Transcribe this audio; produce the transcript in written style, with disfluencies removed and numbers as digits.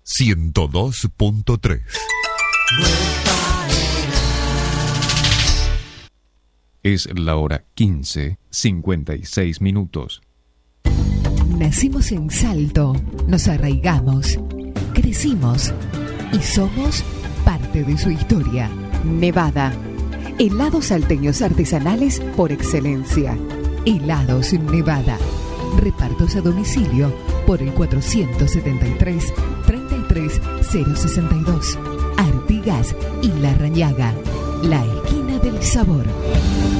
102.3. Es la hora 15:56. Nacimos en Salto, nos arraigamos, crecimos y somos parte de su historia. Nevada, helados salteños artesanales por excelencia. Helados Nevada, repartos a domicilio por el 473-33062. Artigas y La Rañaga, la esquina del sabor.